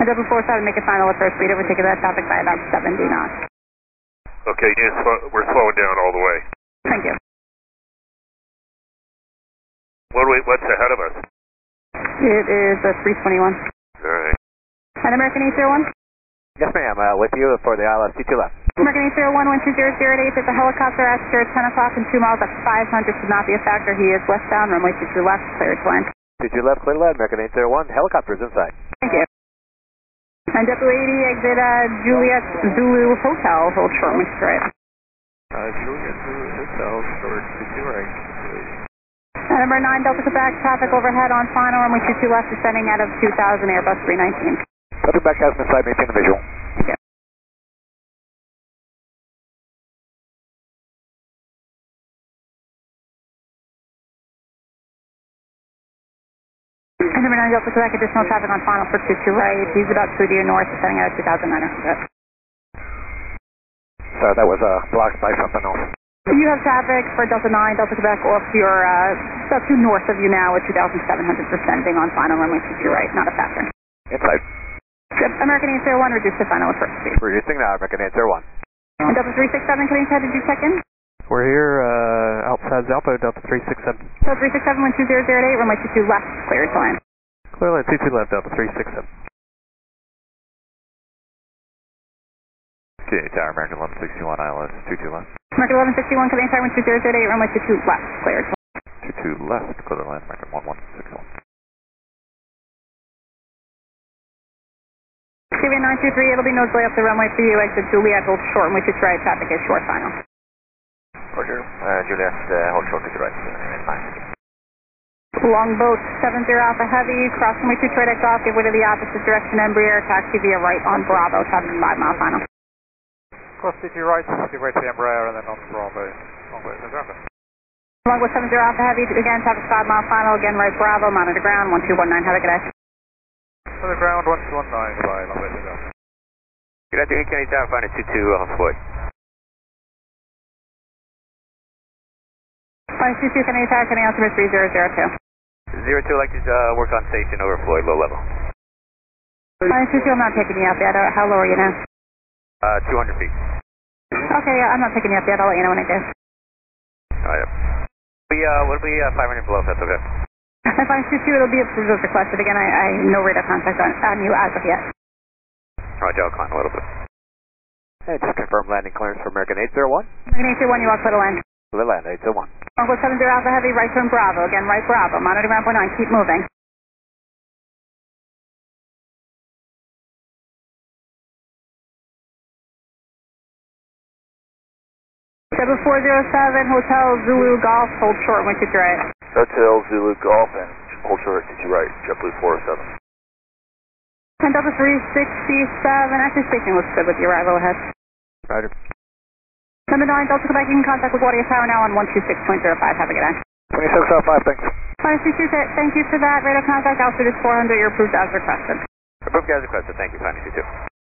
Double 47, make a final approach speed, overtaking that traffic by about 70 knots. Okay, we're slowing down all the way. Thank you. What's ahead of us? It is a 321. All right. And American 801? Yes, ma'am. With you for the ILS 22 left. American 801, 12008, there's a helicopter at 10 o'clock and 2 miles at 500, should not be a factor. He is westbound, runway 22 left, cleared to land. 22 left, clear to land. American 801, helicopter is inside. Thank you. And Double 80, exit Juliet Zulu Hotel, hold short, which is right. Juliet Zulu Hotel, short, 22 right. And number 9, Delta Quebec, traffic overhead on final, runway 22 left, descending out of 2000, Airbus 319. Delta Quebec has inside, maintain the visual. Okay. And number 9, Delta Quebec, additional traffic on final for 22 right, he's about 2 due north, descending out of 2900. Sorry, that was blocked by something else. You have traffic for Delta 9, Delta Quebec off your, about 2 north of you now at 2,700, descending on final, runway 22 right, not a factor. Inside. Good. American 801, reduce to final approach speed. Reducing now, American 801. And Delta 367, Canadian Side, did you check in? We're here, outside Zalpo, Delta 367. Delta 367, 12008, runway 22 left, cleared to land. Clear land, 22 left, Delta 367. Canadian Tower, American 1161, ILS 22 left. American 1161, Canadian Tower, 12008, runway 22 left, cleared. 22 left, clear to land, American 1161. CV 923, it'll be noseway up the runway for you, exit Juliet, hold short, runway 22 right, traffic is short final. Roger, Juliet, hold short to the right, fine. Longboat 70 Alpha Heavy, cross runway 22 right exhaust, give way to the opposite direction, Embraer, taxi via right on Bravo, traffic 5 mile final. Cross CT right, give way to the Embraer and then on Bravo. Longboat 70 Alpha Heavy, again, traffic 5 mile final, again right Bravo, monitor ground, 1219, have a good day. On the ground, 1219, goodbye, long way to go. Good afternoon, Canadian Tower, find a 22 off Floyd. Find 22 Canadian Tower, Canadian Altimeter 3002. 02, like to work on station over Floyd, low level. Find 22, I'm not taking you up yet, how low are you now? 200 feet. Okay, yeah, I'm not taking you up yet, I'll let you know when it goes. Alright. We'll be 500 below, if that's okay. If I shoot you, it'll be approved as requested. Again, I no radar contact on you as of yet. Roger, I'll climb a little bit. Hey, just confirm landing clearance for American 801. American 801, you are clear to land. Clear land, 801. Uncle 70 Alpha Heavy, right turn Bravo. Again, right Bravo. Monitor ground point 9, keep moving. Double 407, Hotel Zulu Golf, hold short, wind to right. Hotel Zulu Golf and hold short to right, JetBlue 407. And Delta 367, active station looks good with your arrival ahead. Roger. Number 9, Delta Quebec, you can contact LaGuardia Tower now on 126.05, have a good day. 2605, thanks. 522, thank you for that. Radar contact, altitude is 400, you're approved as requested. Approved as requested, thank you, 522.